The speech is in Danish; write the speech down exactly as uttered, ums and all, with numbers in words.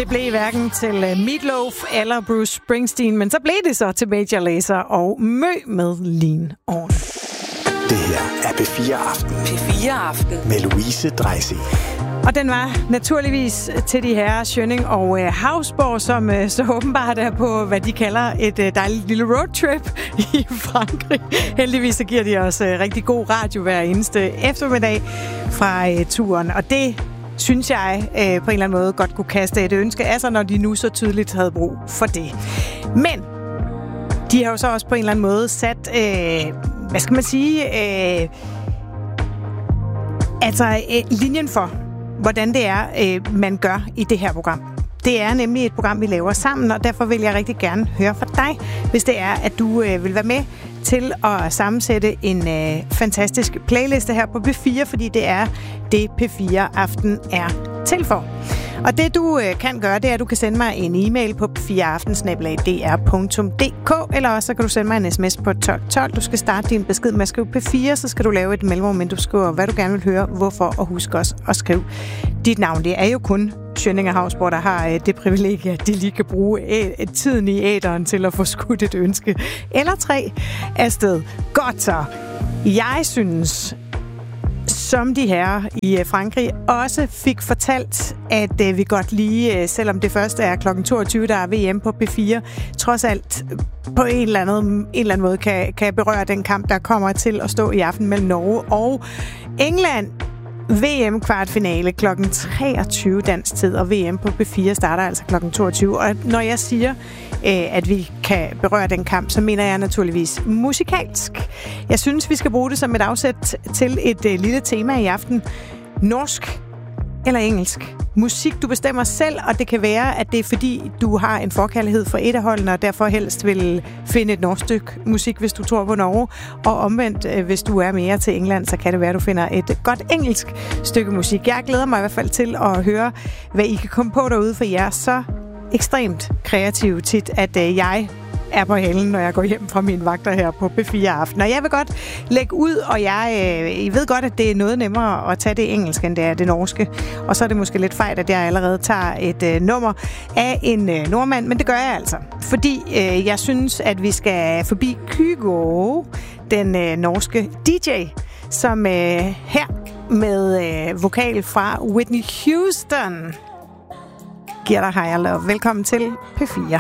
Det blev hverken til Meatloaf eller Bruce Springsteen, men så blev det så til Major Lazer og Mø med Lean On. Det her er P fire Aften. P fire Aften. Med Louise Dreisig. Og den var naturligvis til de herrer Schønning og øh, Hausborg, som øh, så åbenbart er på, hvad de kalder et øh, dejligt lille roadtrip i Frankrig. Heldigvis så giver de os øh, rigtig god radio hver eneste eftermiddag fra øh, turen. Og det synes jeg øh, på en eller anden måde godt kunne kaste et ønske af sig, når de nu så tydeligt havde brug for det. Men de har jo så også på en eller anden måde sat, øh, hvad skal man sige, øh, altså øh, linjen for, hvordan det er, øh, man gør i det her program. Det er nemlig et program, vi laver sammen, og derfor vil jeg rigtig gerne høre fra dig, hvis det er, at du øh, vil være med til at sammensætte en øh, fantastisk playliste her på P fire, fordi det er det, P fire Aften er til for. Og det, du øh, kan gøre, det er, at du kan sende mig en e-mail på p fire aften snabel-a d r punktum d k, eller også så kan du sende mig en sms på tolv tolv. Du skal starte din besked med at skrive P fire, så skal du lave et mellemrum, men du skriver, hvad du gerne vil høre, hvorfor, og husk også at skrive dit navn. Det er jo kun Schønning og Hausborg, der har øh, det privilegie, at de lige kan bruge æ- tiden i æteren til at få skudt et ønske eller tre afsted. Godt så. Jeg synes, som de her i Frankrig også fik fortalt, at øh, vi godt lige, øh, selvom det første er klokken toogtyve, der er V M på P fire, trods alt på en eller anden, en eller anden måde kan, kan berøre den kamp, der kommer til at stå i aften mellem Norge og England. V M-kvartfinale klokken treogtyve dansk tid, og V M på P fire starter altså klokken toogtyve. Og når jeg siger, øh, at vi kan berøre den kamp, så mener jeg naturligvis musikalsk. Jeg synes, vi skal bruge det som et afsæt til et øh, lille tema i aften. Norsk eller engelsk? Musik, du bestemmer selv, og det kan være, at det er fordi, du har en forkærlighed for et af holdene, og derfor helst vil finde et norsk stykke musik, hvis du tror på Norge. Og omvendt, hvis du er mere til England, så kan det være, at du finder et godt engelsk stykke musik. Jeg glæder mig i hvert fald til at høre, hvad I kan komme på derude, for jeg er så ekstremt kreativ tit, at jeg er på halen, når jeg går hjem fra mine vagter her på P fire Aften. Og jeg vil godt lægge ud, og jeg, øh, jeg ved godt, at det er noget nemmere at tage det engelske, end det er det norske. Og så er det måske lidt fejl, at jeg allerede tager et øh, nummer af en øh, nordmand, men det gør jeg altså. Fordi øh, jeg synes, at vi skal forbi Kygo, den øh, norske D J, som øh, her med øh, vokal fra Whitney Houston giver dig Higher Love. Velkommen til P fire.